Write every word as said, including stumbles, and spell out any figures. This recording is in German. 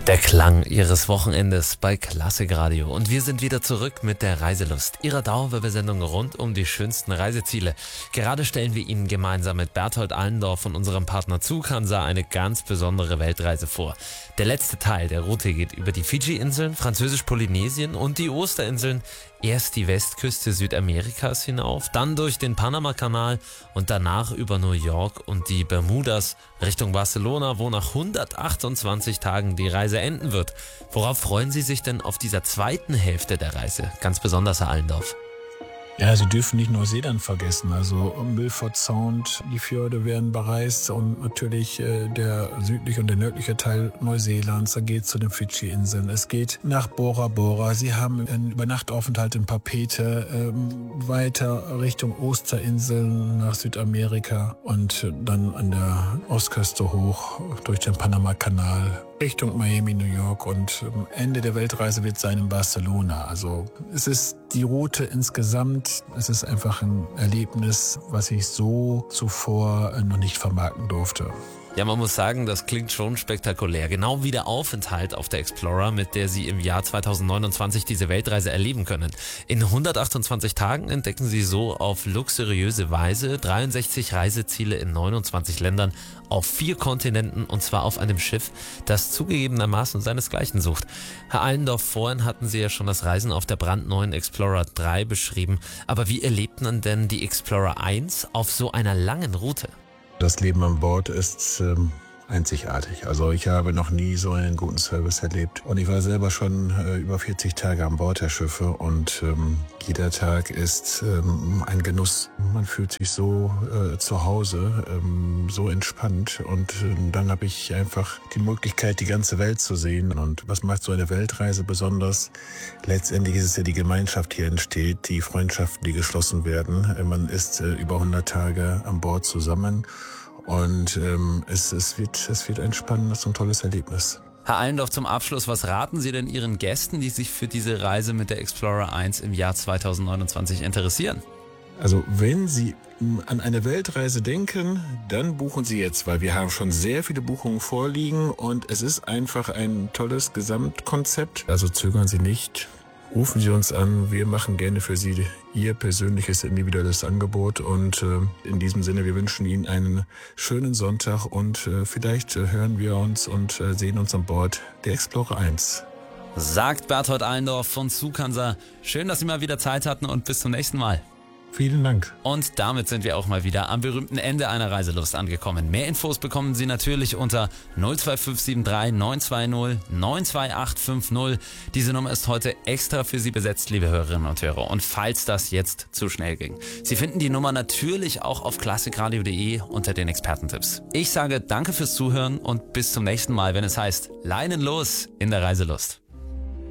Der Klang Ihres Wochenendes bei Klassik Radio. Und wir sind wieder zurück mit der Reiselust, Ihrer Dauerwerbesendung rund um die schönsten Reiseziele. Gerade stellen wir Ihnen gemeinsam mit Berthold Allendorf und unserem Partner Zukansa eine ganz besondere Weltreise vor. Der letzte Teil der Route geht über die Fidschi-Inseln, Französisch-Polynesien und die Osterinseln. Erst die Westküste Südamerikas hinauf, dann durch den Panamakanal und danach über New York und die Bermudas Richtung Barcelona, wo nach hundertachtundzwanzig Tagen die Reise enden wird. Worauf freuen Sie sich denn auf dieser zweiten Hälfte der Reise? Ganz besonders, Herr Allendorf. Ja, Sie dürfen nicht Neuseeland vergessen. Also Milford Sound, die Fjorde werden bereist und natürlich äh, der südliche und der nördliche Teil Neuseelands. Da geht es zu den Fidschi-Inseln. Es geht nach Bora Bora. Sie haben einen Übernachtaufenthalt in Papeete, ähm, weiter Richtung Osterinseln nach Südamerika und dann an der Ostküste hoch durch den Panamakanal Richtung Miami, New York, und am Ende der Weltreise wird sein in Barcelona. Also es ist die Route insgesamt, es ist einfach ein Erlebnis, was ich so zuvor noch nicht vermarkten durfte. Ja, man muss sagen, das klingt schon spektakulär. Genau wie der Aufenthalt auf der Explorer, mit der Sie im Jahr zweitausendneunundzwanzig diese Weltreise erleben können. In hundertachtundzwanzig Tagen entdecken Sie so auf luxuriöse Weise dreiundsechzig Reiseziele in neunundzwanzig Ländern auf vier Kontinenten, und zwar auf einem Schiff, das zugegebenermaßen seinesgleichen sucht. Herr Allendorf, vorhin hatten Sie ja schon das Reisen auf der brandneuen Explorer drei beschrieben. Aber wie erlebt man denn die Explorer eins auf so einer langen Route? Das Leben an Bord ist ähm, einzigartig. Also ich habe noch nie so einen guten Service erlebt. Und ich war selber schon äh, über vierzig Tage an Bord der Schiffe und ähm, jeder Tag ist ähm, ein Genuss. Man fühlt sich so äh, zu Hause, ähm, so entspannt, und äh, dann habe ich einfach die Möglichkeit, die ganze Welt zu sehen. Und was macht so eine Weltreise besonders? Letztendlich ist es ja die Gemeinschaft, die entsteht, die Freundschaften, die geschlossen werden. Man ist äh, über hundert Tage an Bord zusammen. Und ähm, es, es, wird, es wird ein spannendes und tolles Erlebnis. Herr Allendorf, zum Abschluss, was raten Sie denn Ihren Gästen, die sich für diese Reise mit der Explorer eins im Jahr zweitausendneunundzwanzig interessieren? Also wenn Sie an eine Weltreise denken, dann buchen Sie jetzt, weil wir haben schon sehr viele Buchungen vorliegen und es ist einfach ein tolles Gesamtkonzept. Also zögern Sie nicht. Rufen Sie uns an, wir machen gerne für Sie Ihr persönliches, individuelles Angebot, und äh, in diesem Sinne, wir wünschen Ihnen einen schönen Sonntag und äh, vielleicht äh, hören wir uns und äh, sehen uns an Bord der Explorer eins. Sagt Berthold Allendorf von Zukansa. Schön, dass Sie mal wieder Zeit hatten, und bis zum nächsten Mal. Vielen Dank. Und damit sind wir auch mal wieder am berühmten Ende einer Reiselust angekommen. Mehr Infos bekommen Sie natürlich unter null zwei fünf sieben drei neun zwei null neun zwei acht fünf null. Diese Nummer ist heute extra für Sie besetzt, liebe Hörerinnen und Hörer. Und falls das jetzt zu schnell ging, Sie finden die Nummer natürlich auch auf klassikradio punkt de unter den Expertentipps. Ich sage danke fürs Zuhören und bis zum nächsten Mal, wenn es heißt Leinen los in der Reiselust.